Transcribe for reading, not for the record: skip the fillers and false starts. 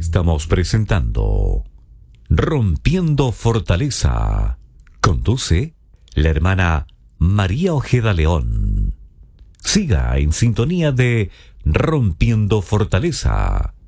Estamos presentando Rompiendo Fortaleza. Conduce la hermana María Ojeda León. Siga en sintonía de Rompiendo Fortaleza.